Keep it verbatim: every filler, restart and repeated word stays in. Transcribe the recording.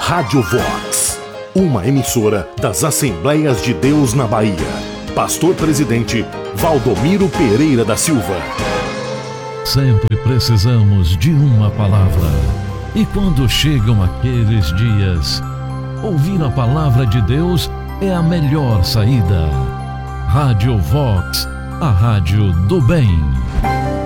Rádio Vox, uma emissora das Assembleias de Deus na Bahia. Pastor Presidente Valdomiro Pereira da Silva. Sempre precisamos de uma palavra. E quando chegam aqueles dias, ouvir a palavra de Deus é a melhor saída. Rádio Vox, a rádio do bem.